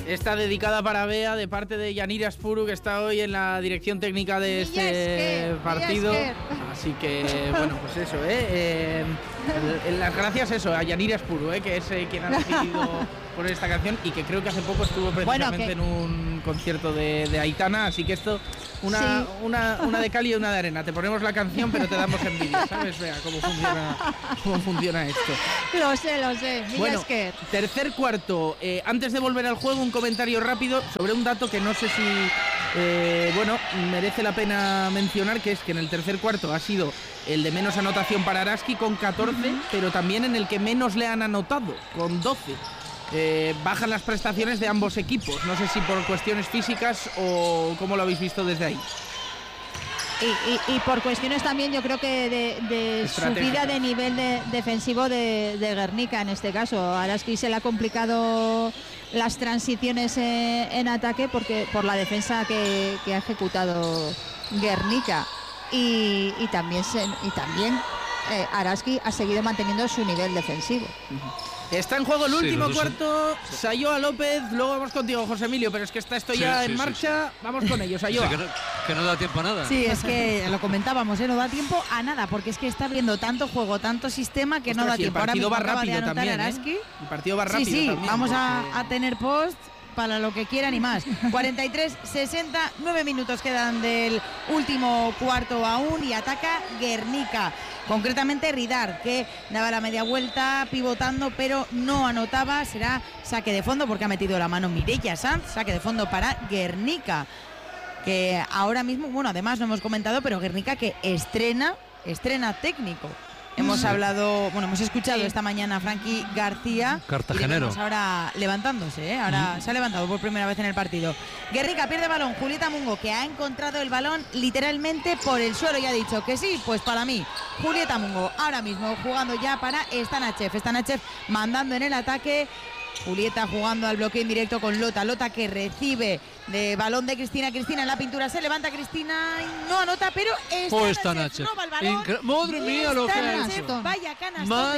Está dedicada para Bea de parte de Yanira Spuru, que está hoy en la dirección técnica de este partido. Así que, bueno, pues eso, las gracias a Yanira Spuru, que es quien ha decidido por esta canción y que creo que hace poco estuvo precisamente en un concierto de Aitana, así que esto, una de cal y una de arena. Te ponemos la canción, pero te damos envidia, ¿sabes? Vea cómo funciona esto. Lo sé. Bueno, tercer cuarto. Antes de volver al juego, un comentario rápido sobre un dato que no sé si merece la pena mencionar, que es que en el tercer cuarto ha sido el de menos anotación para Araski con 14, pero también en el que menos le han anotado, con 12. Bajan las prestaciones de ambos equipos. No sé si por cuestiones físicas o cómo lo habéis visto desde ahí. Y por cuestiones también, yo creo que de subida de nivel defensivo de Guernica en este caso. A Araski se le ha complicado las transiciones en ataque por la defensa que ha ejecutado Guernica. Y también Araski ha seguido manteniendo su nivel defensivo. Está en juego el último cuarto. Sayoa López, luego vamos contigo, José Emilio, pero es que está esto ya en marcha. Vamos con ellos, Sayoa. Que no da tiempo a nada. Sí, es que lo comentábamos, no da tiempo a nada, porque es que está viendo tanto juego, tanto sistema que no da tiempo. El partido va rápido también. El partido va rápido también. Sí, vamos a tener post para lo que quieran y más. 43-60, 9 minutos quedan del último cuarto aún y ataca Guernica. Concretamente Ridar, que daba la media vuelta pivotando, pero no anotaba. Será saque de fondo porque ha metido la mano Mireia Sanz. Saque de fondo para Guernica, que ahora mismo, además no hemos comentado, pero Guernica que estrena técnico. Hemos escuchado esta mañana a Frankie García, cartagenero, ahora levantándose, ahora se ha levantado por primera vez en el partido. Guernica pierde balón, Julieta Mungo, que ha encontrado el balón literalmente por el suelo y ha dicho que sí, pues para mí. Julieta Mungo ahora mismo jugando ya para Stanachev mandando en el ataque. Julieta jugando al bloqueo indirecto con Lota que recibe de balón de Cristina en la pintura, se levanta Cristina y no anota, pero Stanachev roba el balón. Madre mía, lo que ha hecho. Vaya canastón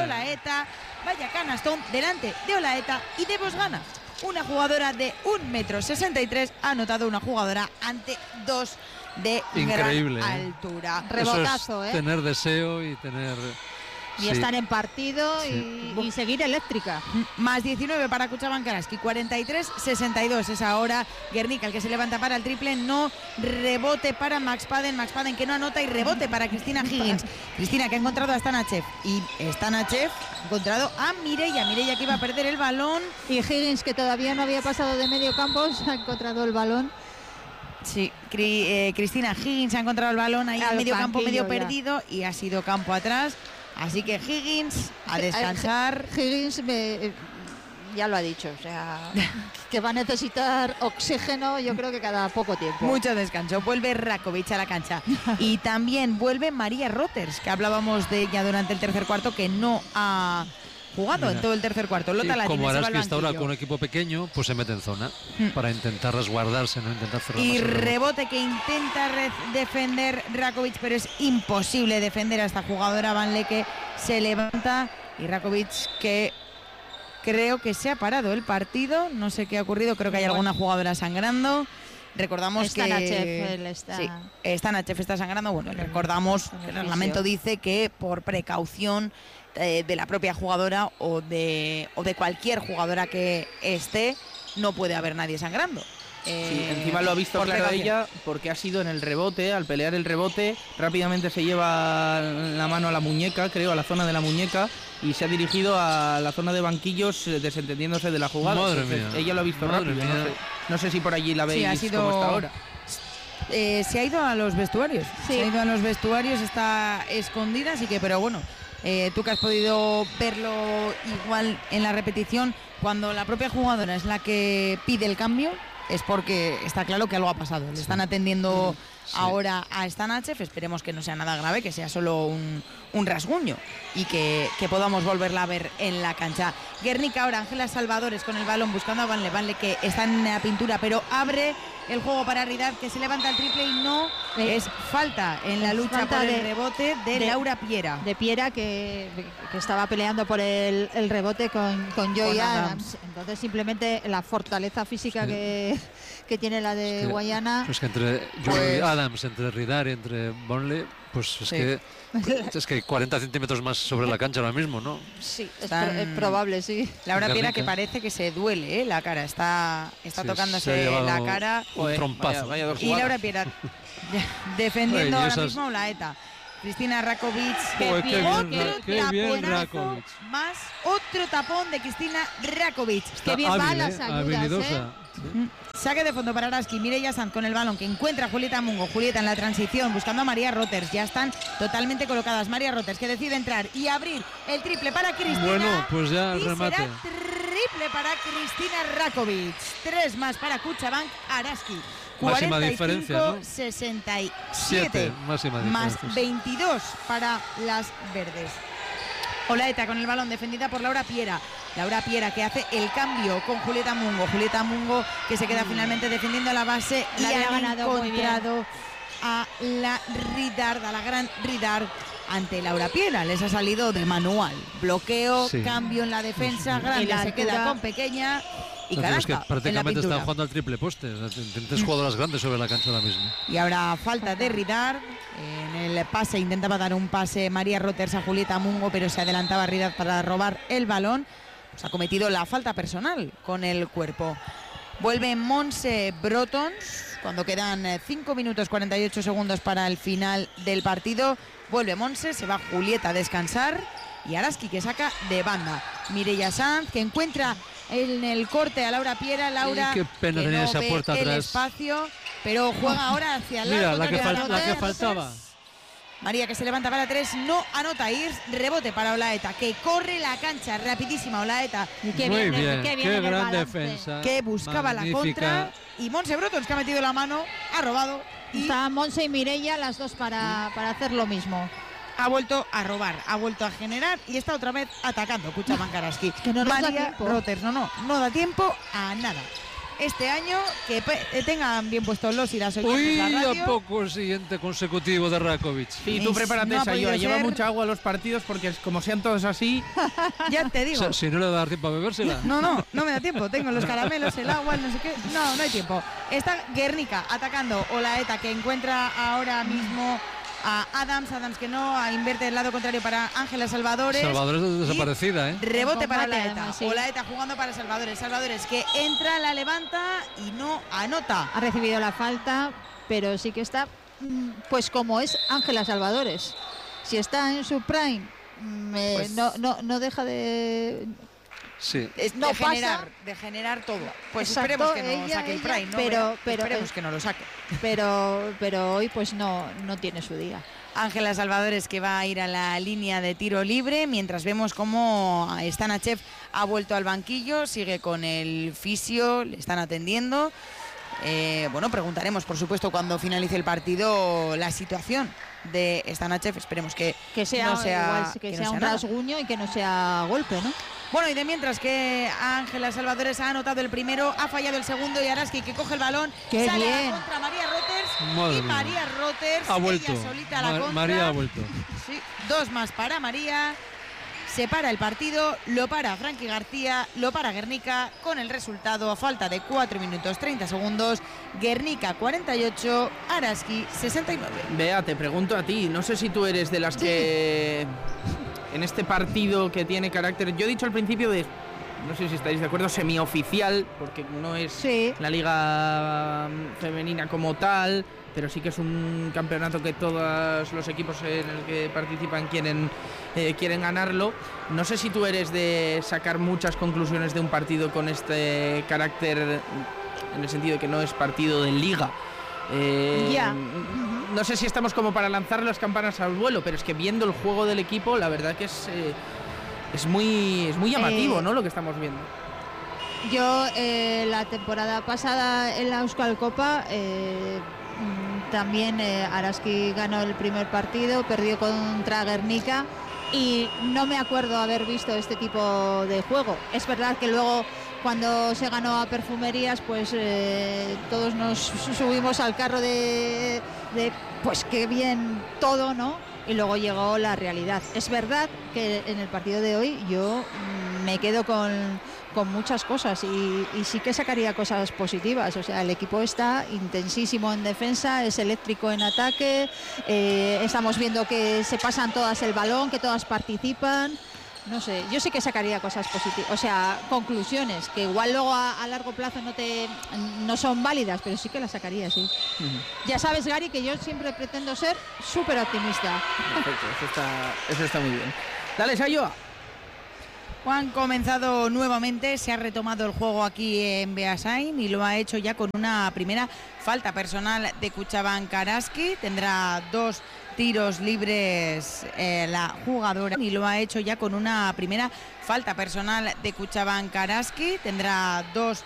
delante de Olaeta y de Bosgana. Una jugadora de 1,63 m ha anotado una jugadora ante 2 de increíble, gran altura. Rebotazo, tener deseo y tener... Y estar en partido y seguir eléctrica. Más 19 para Cochabamba Araski, 43-62 es ahora Guernica el que se levanta para el triple, no, rebote para Max Paden que no anota y rebote para Cristina Higgins. Cristina que ha encontrado a Stanachev y Stanachev ha encontrado a Mireia que iba a perder el balón. Y Higgins, que todavía no había pasado de medio campo, se ha encontrado el balón. Sí, Cristina Higgins ha encontrado el balón ahí en medio campo, medio perdido y ha sido campo atrás. Así que Higgins a descansar. Higgins ya lo ha dicho, o sea, que va a necesitar oxígeno, yo creo que cada poco tiempo. Mucho descanso. Vuelve Rakovic a la cancha. Y también vuelve María Roters, que hablábamos de ella durante el tercer cuarto, que no ha jugado en todo el tercer cuarto. Como Araski está ahora con un equipo pequeño, pues se mete en zona para intentar resguardarse, no intentar cerrar y más el rebote que intenta defender Rakovic, pero es imposible defender a esta jugadora. Van Leke se levanta y Rakovic, que creo que se ha parado el partido, no sé qué ha ocurrido, creo que hay alguna jugadora sangrando. Recordamos que Stanachev está sangrando. Recordamos que el reglamento dice que por precaución de la propia jugadora o de cualquier jugadora que esté, no puede haber nadie sangrando. Encima lo ha visto claro ella, porque ha sido en el rebote, al pelear el rebote, rápidamente se lleva la mano a la muñeca, creo, a la zona de la muñeca, y se ha dirigido a la zona de banquillos, desentendiendo de la jugada. Madre mía. Ella lo ha visto rápido, no sé si por allí la veis como está ahora. Se ha ido a los vestuarios, está escondida, así que, pero bueno, tú que has podido verlo igual en la repetición, cuando la propia jugadora es la que pide el cambio, es porque está claro que algo ha pasado. Le están atendiendo ahora a Stanachev. Esperemos que no sea nada grave, que sea solo un rasguño y que podamos volverla a ver en la cancha. Guernica ahora, Ángela Salvadores con el balón buscando a Vanle que está en la pintura, pero abre el juego para Ridar, que se levanta el triple y no es falta en la lucha por el rebote de Laura Piera. De Piera que estaba peleando por el rebote con Joy Adams. Entonces simplemente la fortaleza física que tiene la de Guayana. Pues que entre Joy Adams, entre Ridar y entre Vonleh, pues es que 40 centímetros más sobre la cancha ahora mismo, ¿no? Sí, es probable, sí. Laura Piera que parece que se duele la cara, está tocándose la cara. Un trompazo. Vaya y Laura Piera defendiendo ahora mismo a Olaeta. Cristina Rakovic, otro tapón de Cristina Rakovic. Qué bien van las ayudas, Saque de fondo para Araski, Mireia Sanz con el balón que encuentra a Julieta Mungo. Julieta en la transición buscando a María Roters. Ya están totalmente colocadas. María Roters que decide entrar y abrir el triple para Cristina. Bueno, pues ya el remate. Será triple para Cristina Rakovic. 3 más para Kuchabank Araski. Máxima diferencia, ¿no? 67 máxima más diferencia. 22 para las verdes. Olaeta con el balón defendida por Laura Piera. Laura Piera que hace el cambio con Julieta Mungo. Julieta Mungo que se queda finalmente defendiendo la base y ha encontrado a la Ridard, a la gran Ridard ante Laura Piera. Les ha salido de manual. Bloqueo, cambio en la defensa. Grande se queda con pequeña. Y es que prácticamente están jugando jugando al triple poste. Tienes jugadoras grandes sobre la cancha ahora mismo. Y ahora falta de Ridard. En el pase intentaba dar un pase María Roters a Julieta Mungo, pero se adelantaba Ridard para robar el balón. Pues ha cometido la falta personal con el cuerpo. Vuelve Montse Brotons cuando quedan 5 minutos 48 segundos para el final del partido. Vuelve Montse, se va Julieta a descansar y Araski que saca de banda. Mireia Sanz que encuentra en el corte a Laura Piera. Laura qué pena que tener no esa ve puerta el atrás. Espacio, pero juega ahora hacia el lado. Mira, la que faltaba. María que se levanta para 3, no anota. Ir, rebote para Olaeta, que corre la cancha rapidísima. Olaeta, Muy bien, qué gran defensa. Que buscaba magnífica. la contra. Y Montse Brotons que ha metido la mano, ha robado. Y está Montse y Mireia las dos para hacer lo mismo. Ha vuelto a robar, ha vuelto a generar y está otra vez atacando Kuchabank Araski. Que no nos da María tiempo. Roters, no da tiempo a nada. Este año que tengan bien puestos los y las oyentes Uy, la radio. a poco el siguiente consecutivo de Rakovic. Sí, tú prepárate, no ha esa podido Lleva ser. mucha agua a los partidos porque como sean todos así. Ya te digo. O sea, si no le va a dar tiempo a bebérsela. No me da tiempo. Tengo los caramelos, el agua, no sé qué. No hay tiempo. Está Guernica atacando Olaeta que encuentra ahora mismo a Adams que no invierte el lado contrario para Ángela Salvadores. Salvadores desaparecida, Rebote para Combate, Olaeta. además, sí. Olaeta jugando para Salvadores que entra, la levanta y no anota. Ha recibido la falta, pero sí que está pues como es Ángela Salvadores. Si está en su prime, Pues- no deja de... Sí. No De generar todo. Pues Exacto, esperemos que no ella, saque el prime, ¿no? pero Esperemos que no lo saque. pero hoy pues no tiene su día. Ángela Salvadores que va a ir a la línea de tiro libre mientras vemos cómo Stanachev ha vuelto al banquillo, sigue con el fisio, le están atendiendo. Preguntaremos por supuesto cuando finalice el partido la situación de Stanachev. Esperemos que sea, no sea, que no sea un nada. rasguño y que no sea golpe, ¿no? Bueno, y de mientras que Ángela Salvadores ha anotado el primero, ha fallado el segundo y Araski que coge el balón, ¡Qué sale a bien! la contra María Roters Madre y mía. María Roters Ha vuelto. ella solita a la contra. María ha vuelto. Sí, 2 más para María. Se para el partido, lo para Frankie García, lo para Guernica con el resultado a falta de 4 minutos 30 segundos. Guernica 48, Araski 69. Bea, te pregunto a ti, no sé si tú eres de las que en este partido que tiene carácter, yo he dicho al principio de, no sé si estáis de acuerdo, semioficial, porque no es Sí. la liga femenina como tal, pero sí que es un campeonato que todos los equipos en el que participan quieren ganarlo. No sé si tú eres de sacar muchas conclusiones de un partido con este carácter, en el sentido de que no es partido de liga. Ya. No sé si estamos como para lanzar las campanas al vuelo, pero es que viendo el juego del equipo, la verdad que es muy llamativo, ¿no? Lo que estamos viendo. Yo la temporada pasada en la Euskal Copa también Araski ganó el primer partido, perdió contra Guernica y no me acuerdo haber visto este tipo de juego. Es verdad que luego cuando se ganó a Perfumerías, pues todos nos subimos al carro de pues qué bien todo, ¿no? Y luego llegó la realidad. Es verdad que en el partido de hoy yo me quedo con muchas cosas y sí que sacaría cosas positivas. O sea, el equipo está intensísimo en defensa, es eléctrico en ataque, estamos viendo que se pasan todas el balón, que todas participan. No sé, yo sí que sacaría cosas positivas, o sea, conclusiones que igual luego a largo plazo no son válidas, pero sí que las sacaría, sí. Ya sabes, Gary, que yo siempre pretendo ser súper optimista. Perfecto, eso está muy bien. Dale, Sayoa. Han comenzado nuevamente, se ha retomado el juego aquí en Beasain y lo ha hecho ya con una primera falta personal de Cuchaban Karaski. Tendrá 2 tiros libres la jugadora y lo ha hecho ya con una primera falta personal de Cuchaban Karaski. Tendrá 2